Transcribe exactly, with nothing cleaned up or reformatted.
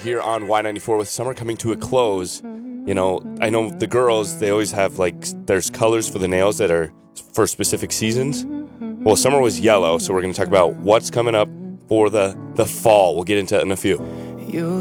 here on Y ninety-four with summer coming to a close. You know, I know the girls, they always have, like, there's colors for the nails that are for specific seasons. Well, summer was yellow, so we're going to talk about what's coming up for the, the fall. We'll get into it in a few.